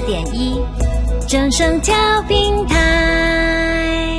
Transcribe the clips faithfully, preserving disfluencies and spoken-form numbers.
点一正声调频台。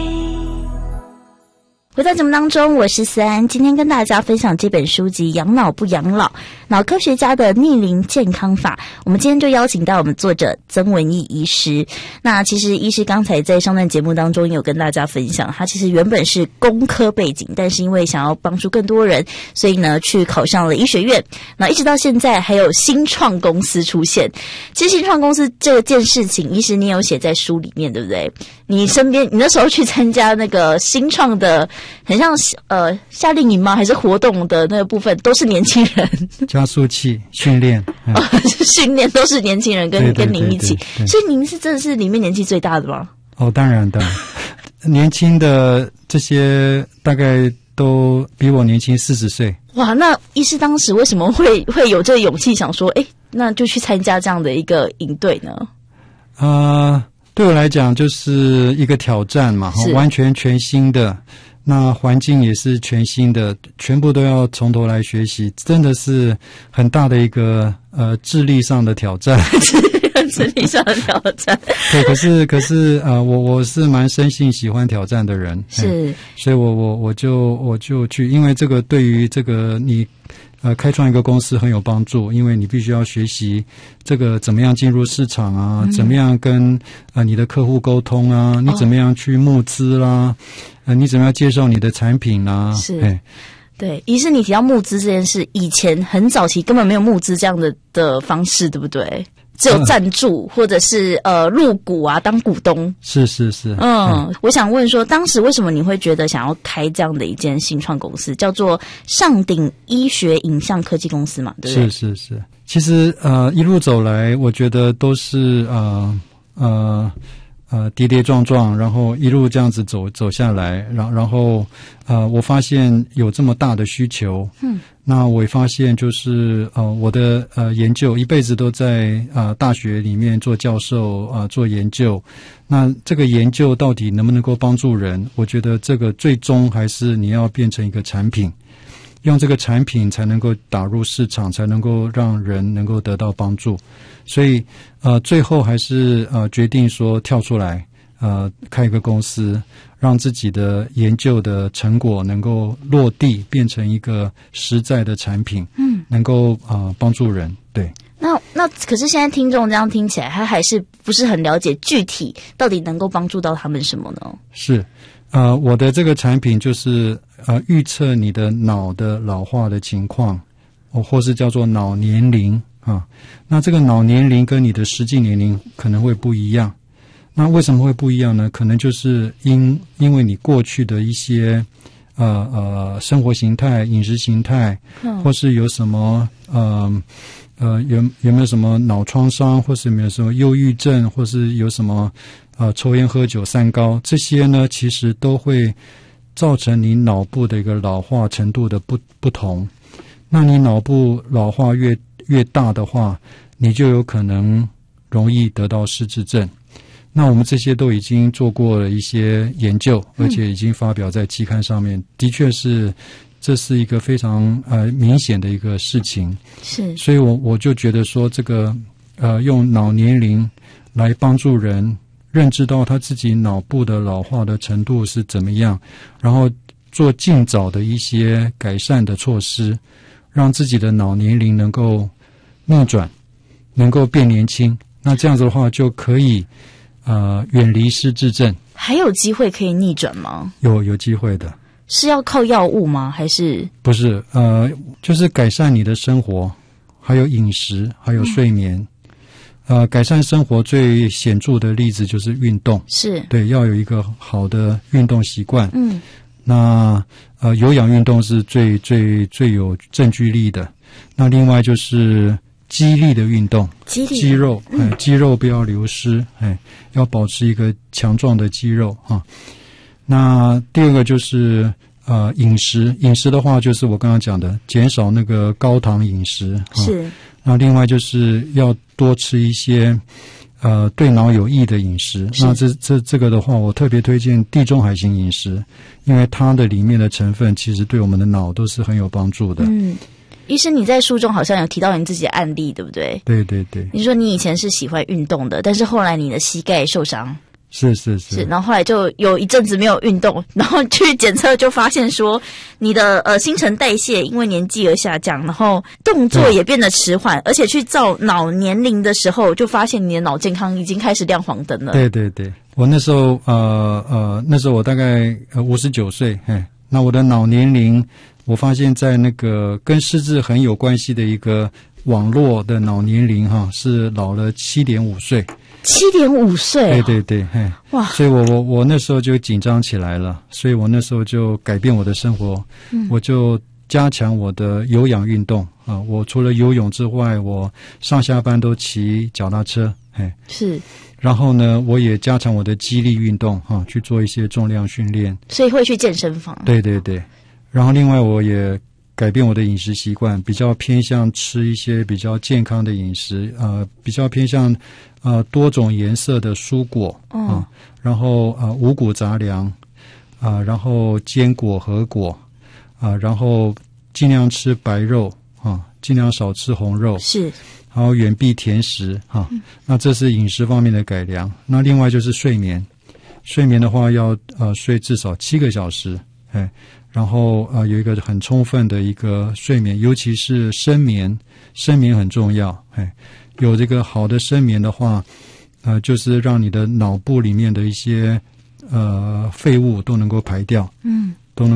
回到节目当中，我是思安，今天跟大家分享这本书籍《养脑不养老：脑科学家的逆龄健康法》。我们今天就邀请到我们作者曾文义医师。那其实医师刚才在上段节目当中也有跟大家分享，他其实原本是工科背景，但是因为想要帮助更多人，所以呢去考上了医学院。那一直到现在还有新创公司出现。其实新创公司这件事情，医师你有写在书里面，对不对？你身边你那时候去参加那个新创的很像呃夏令营吗？还是活动的那个部分都是年轻人？ 加速器训练， 嗯哦、训练都是年轻人跟对对对对跟您一起，所以您是真的是里面年纪最大的吗？ 哦，当然的，年轻的这些大概都比我年轻四十岁。 哇，那医师当时为什么会会有这个勇气想说，哎，那就去参加这样的一个营队呢？ 呃，对我来讲就是一个挑战嘛，完全全新的。那环境也是全新的，全部都要从头来学习，真的是很大的一个呃智力上的挑战。 智力上的挑战。 对，可是可是呃，我我是蛮生性喜欢挑战的人， 是， 嗯、所以我我我就我就去，因为这个对于这个你。呃，开创一个公司很有帮助，因为你必须要学习这个怎么样进入市场啊，嗯、怎么样跟呃你的客户沟通啊，你怎么样去募资啦，哦、呃，你怎么样介绍你的产品啦， 是，对。医师，你提到募资这件事，以前很早期根本没有募资这样的的方式，对不对？只有赞助或者是呃入股啊，当股东。 是是是。 嗯，嗯我想问说，当时为什么你会觉得想要开这样的一间新创公司，叫做上鼎医学影像科技公司嘛？对不对？ 是是是。其实呃一路走来，我觉得都是呃呃呃跌跌撞撞，然后一路这样子走走下来，然然后呃我发现有这么大的需求。嗯。那我也发现，就是呃，我的呃研究一辈子都在呃大学里面做教授啊、呃，做研究。那这个研究到底能不能够帮助人？我觉得这个最终还是你要变成一个产品，用这个产品才能够打入市场，才能够让人能够得到帮助。所以呃，最后还是呃决定说跳出来，呃，开一个公司。让自己的研究的成果能够落地，变成一个实在的产品，嗯，能够啊、呃、帮助人。对， 那那可是现在听众这样听起来，他还是不是很了解具体到底能够帮助到他们什么呢？ 是，呃，我的这个产品就是呃预测你的脑的老化的情况，哦，或是叫做脑年龄啊。那这个脑年龄跟你的实际年龄可能会不一样。那为什么会不一样呢？可能就是因因为你过去的一些呃呃生活形态、饮食形态，嗯、或是有什么呃呃有有没有什么脑创伤，或是有没有什么忧郁症，或是有什么呃抽烟喝酒三高，这些呢其实都会造成你脑部的一个老化程度的不不同。那你脑部老化越越大的话，你就有可能容易得到失智症。那我们这些都已经做过了一些研究，而且已经发表在期刊上面，嗯、的确是这是一个非常呃明显的一个事情。 是， 所以我我就觉得说，这个呃用脑年龄来帮助人认知到他自己脑部的老化的程度是怎么样，然后做尽早的一些改善的措施，让自己的脑年龄能够逆转，能够变年轻。那这样子的话，就可以。呃，远离失智症， 还有机会可以逆转吗？ 有有机会的。 是要靠药物吗？还是不是？呃，就是改善你的生活，还有饮食，还有睡眠。嗯、呃，改善生活最显著的例子就是运动， 是对，要有一个好的运动习惯。 嗯， 那呃，有氧运动是最最最有证据力的。那另外就是肌力的运动， 肌力肌肉， 嗯、 哎，肌肉不要流失，哎，要保持一个强壮的肌肉啊。那第二个就是呃饮食，饮食的话就是我刚刚讲的，减少那个高糖饮食。啊、 是。 那另外就是要多吃一些呃对脑有益的饮食。那这这这个的话，我特别推荐地中海型饮食，因为它的里面的成分其实对我们的脑都是很有帮助的。 嗯。 医生，你在书中好像有提到你自己的案例，对不对？ 对对对。 你说你以前是喜欢运动的，但是后来你的膝盖受伤。 是是 是, 是，然后后来就有一阵子没有运动，然后去检测就发现说你的呃新陈代谢因为年纪而下降，然后动作也变得迟缓，而且去照脑年龄的时候就发现你的脑健康已经开始亮黄灯了。 对对对，我那时候呃呃那时候我大概呃五十九岁，嘿，那我的脑年龄我发现在那个跟失智很有关系的一个网络的脑年龄哈是老了七点五岁。 七点五岁， 对对对，嘿，哇！所以我我我那时候就紧张起来了，所以我那时候就改变我的生活，嗯，我就加强我的有氧运动啊。我除了游泳之外，我上下班都骑脚踏车，嘿， 是。 然后呢，我也加强我的肌力运动哈，去做一些重量训练。 所以会去健身房。 对对对，然后另外我也改变我的饮食习惯，比较偏向吃一些比较健康的饮食，呃，比较偏向呃多种颜色的蔬果啊、 嗯呃，然后呃五谷杂粮啊、呃，然后坚果核果啊、呃，然后尽量吃白肉啊、呃，尽量少吃红肉， 是， 然后远避甜食啊、呃嗯。那这是饮食方面的改良。那另外就是睡眠，睡眠的话要呃睡至少七个小时，哎。然后呃有一个很充分的一个睡眠，尤其是深眠，深眠很重要。哎，有这个好的深眠的话，呃，就是让你的脑部里面的一些呃废物都能够排掉。 嗯，